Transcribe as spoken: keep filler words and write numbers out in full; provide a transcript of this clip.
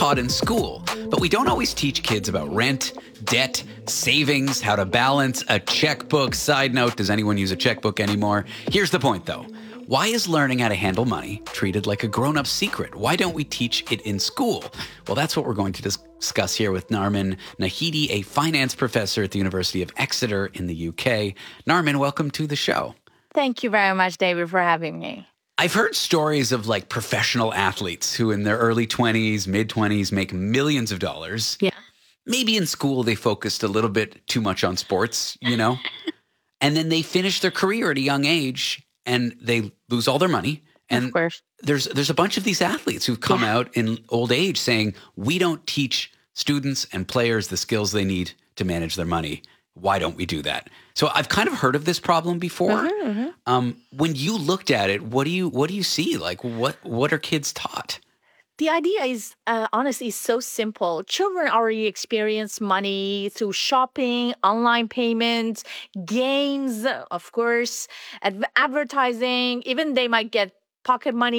taught in school, but we don't always teach kids about rent, debt, savings, how to balance a checkbook. Side note, does anyone use a checkbook anymore? Here's the point, though. Why is learning how to handle money treated like a grown-up secret? Why don't we teach it in school? Well, that's what we're going to discuss here with Narmin Nahidi, a finance professor at the University of Exeter in the U K. Narmin, welcome to the show. Thank you very much, David, for having me. I've heard stories of like professional athletes who in their early twenties, mid-twenties make millions of dollars. Yeah. Maybe in school they focused a little bit too much on sports, you know, and then they finish their career at a young age and they lose all their money. And of course. there's there's a bunch of these athletes who've come yeah. out in old age saying, we don't teach students and players the skills they need to manage their money. Why don't we do that? So I've kind of heard of this problem before. Mm-hmm, mm-hmm. Um, when you looked at it, what do you what do you see? Like what what are kids taught? The idea is, uh, honestly, so simple. Children already experience money through shopping, online payments, games, of course, adv- advertising. Even they might get pocket money